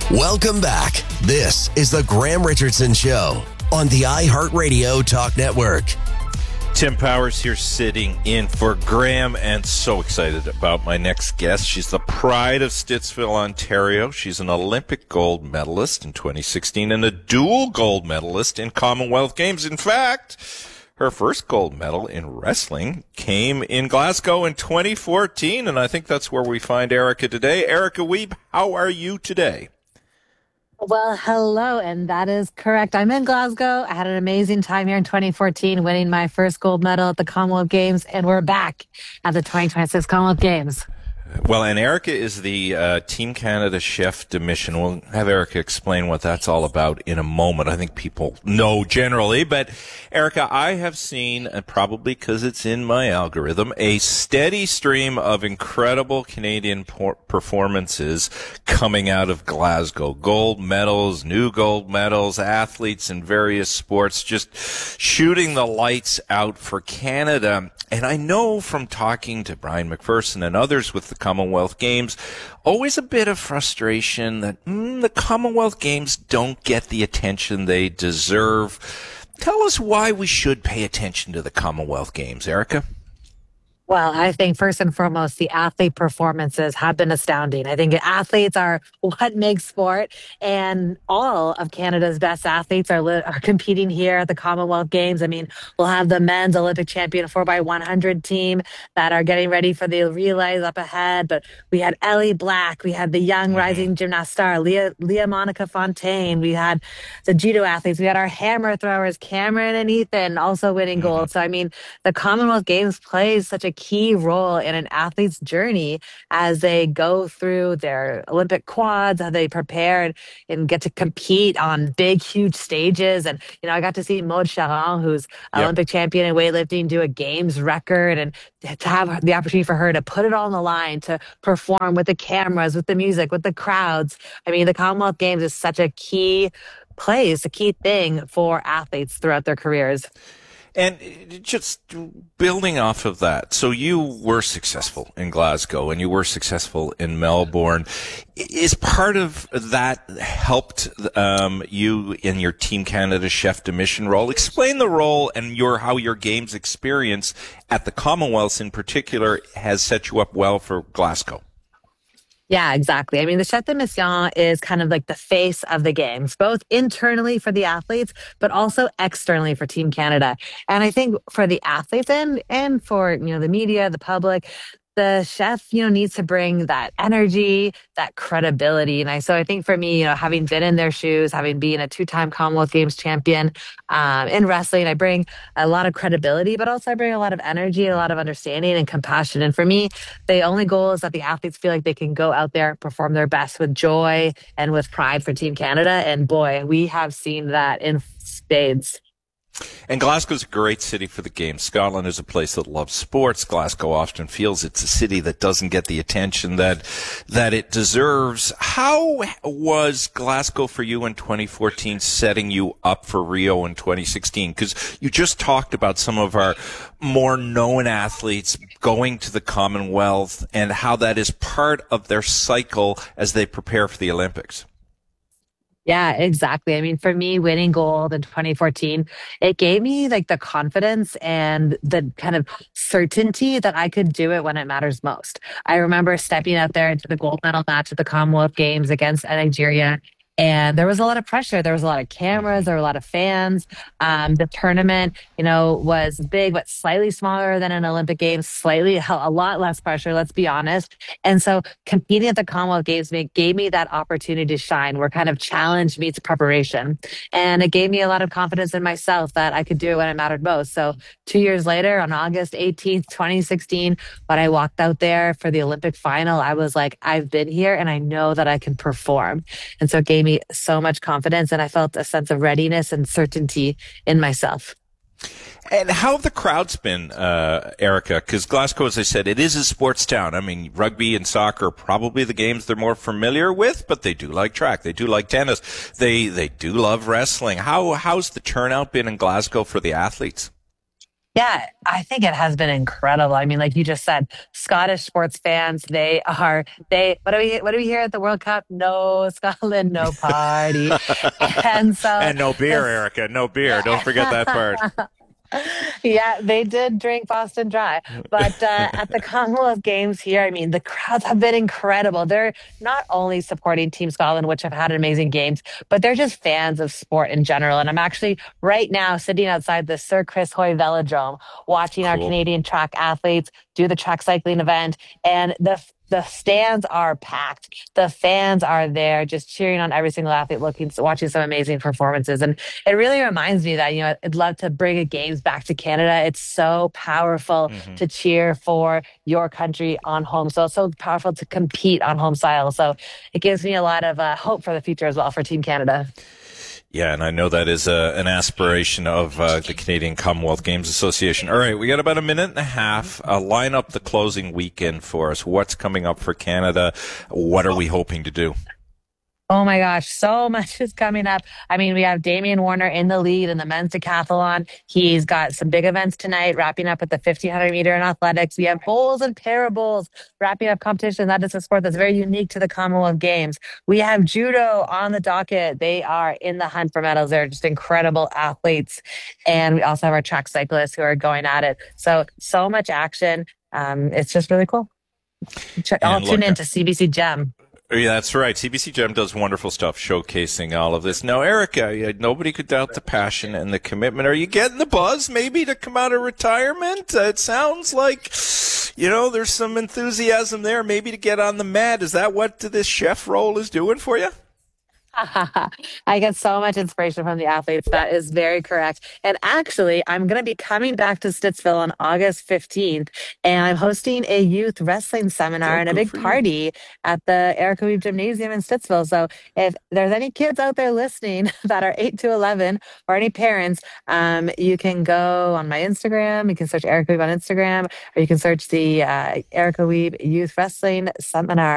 Welcome back. This is the Graham Richardson Show on the iHeartRadio Talk Network. Tim Powers here sitting in for Graham, and so excited about my next guest. She's the pride of Stittsville, Ontario. She's an Olympic gold medalist in 2016 and a dual gold medalist in Commonwealth Games. In fact, her first gold medal in wrestling came in Glasgow in 2014, and I think that's where we find Erica today. Erica Wiebe, how are you today? Well, hello, and that is correct. I'm in Glasgow. I had an amazing time here in 2014, winning my first gold medal at the Commonwealth Games, and we're back at the 2026 Commonwealth Games. Well, and Erica is the Team Canada chef de mission. We'll have Erica explain what that's all about in a moment. I think people know generally, but Erica, I have seen, and probably because it's in my algorithm, a steady stream of incredible Canadian performances coming out of Glasgow. Gold medals, new gold medals, athletes in various sports, just shooting the lights out for Canada. And I know from talking to Brian McPherson and others with the Commonwealth Games, always a bit of frustration that the Commonwealth Games don't get the attention they deserve. Tell us why we should pay attention to the Commonwealth Games, Erica. Well, I think first and foremost, the athlete performances have been astounding. I think athletes are what makes sport, and all of Canada's best athletes are competing here at the Commonwealth Games. I mean, we'll have the men's Olympic champion 4x100 team that are getting ready for the relays up ahead. But we had Ellie Black, we had the young rising gymnast star Leah Monica Fontaine, we had the judo athletes, we had our hammer throwers Cameron and Ethan also winning gold. So I mean, the Commonwealth Games plays such a key role in an athlete's journey as they go through their Olympic quads, how they prepare and get to compete on big, huge stages. And, you know, I got to see Maud Charon, who's Olympic champion in weightlifting, do a games record, and to have the opportunity for her to put it all on the line, to perform with the cameras, with the music, with the crowds. I mean, the Commonwealth Games is such a key place, a key thing for athletes throughout their careers. And just building off of that, so you were successful in Glasgow and you were successful in Melbourne. Is part of that helped you in your Team Canada chef de mission role? Explain the role and how your games experience at the Commonwealths in particular has set you up well for Glasgow. Yeah, exactly. I mean, the chef de mission is kind of like the face of the games, both internally for the athletes, but also externally for Team Canada. And I think for the athletes and for, you know, the media, the public, the chef, you know, needs to bring that energy, that credibility. And so I think for me, you know, having been in their shoes, having been a 2-time Commonwealth Games champion in wrestling, I bring a lot of credibility, but also I bring a lot of energy, a lot of understanding and compassion. And for me, the only goal is that the athletes feel like they can go out there, perform their best with joy and with pride for Team Canada. And boy, we have seen that in spades. And Glasgow's a great city for the Games. Scotland is a place that loves sports. Glasgow often feels it's a city that doesn't get the attention that it deserves. How was Glasgow for you in 2014 setting you up for Rio in 2016? Because you just talked about some of our more known athletes going to the Commonwealth and how that is part of their cycle as they prepare for the Olympics. Yeah, exactly. I mean, for me, winning gold in 2014, it gave me like the confidence and the kind of certainty that I could do it when it matters most. I remember stepping out there into the gold medal match at the Commonwealth Games against Nigeria. And there was a lot of pressure. There was a lot of cameras. There were a lot of fans. The tournament, you know, was big, but slightly smaller than an Olympic Games, a lot less pressure, let's be honest. And so competing at the Commonwealth Games gave me that opportunity to shine, where kind of challenged me to preparation. And it gave me a lot of confidence in myself that I could do it when it mattered most. So 2 years later, on August 18th, 2016, when I walked out there for the Olympic final, I was like, I've been here and I know that I can perform. And so it gave me so much confidence, and I felt a sense of readiness and certainty in myself. And how have the crowds been, Erica? Because Glasgow, as I said, it is a sports town. I mean, rugby and soccer are probably the games they're more familiar with, but they do like track. They do like tennis. They do love wrestling. How's the turnout been in Glasgow for the athletes? Yeah, I think it has been incredible. I mean, like you just said, Scottish sports fans, what do we hear at the World Cup? No Scotland, no party. And so And no beer, this Erica. No beer. Don't forget that part. yeah, they did drink Boston Dry. But at the Commonwealth Games here, I mean, the crowds have been incredible. They're not only supporting Team Scotland, which have had amazing games, but they're just fans of sport in general. And I'm actually right now sitting outside the Sir Chris Hoy Velodrome watching our Cool. Canadian track athletes do the track cycling event. And the stands are packed. The fans are there just cheering on every single athlete, watching some amazing performances. And it really reminds me that, I'd love to bring a games back to Canada. It's so powerful Hmm. to cheer for your country on home soil, so powerful to compete on home soil. So it gives me a lot of hope for the future as well for Team Canada. Yeah, and I know that is an aspiration of the Canadian Commonwealth Games Association. All right, we got about a minute and a half. Line up the closing weekend for us. What's coming up for Canada? What are we hoping to do? Oh my gosh, so much is coming up. I mean, we have Damian Warner in the lead in the men's decathlon. He's got some big events tonight, wrapping up at the 1500 meter in athletics. We have bowls and parables wrapping up competition. That is a sport that's very unique to the Commonwealth Games. We have judo on the docket. They are in the hunt for medals. They're just incredible athletes. And we also have our track cyclists who are going at it. So much action. It's just really cool. I'll And tune look, in to CBC Gem. yeah, that's right. CBC Gem does wonderful stuff showcasing all of this. Now, Erica, nobody could doubt the passion and the commitment. Are you getting the buzz maybe to come out of retirement? It sounds like, there's some enthusiasm there maybe to get on the mat. Is that what this chef role is doing for you? I get so much inspiration from the athletes. That is very correct. And actually, I'm going to be coming back to Stittsville on August 15th, and I'm hosting a youth wrestling seminar Oh, and a good big for you. party at the Erica Weeb Gymnasium in Stittsville. So if there's any kids out there listening that are 8 to 11 or any parents, you can go on my Instagram. You can search Erica Weeb on Instagram, or you can search the Erica Weeb Youth Wrestling Seminar.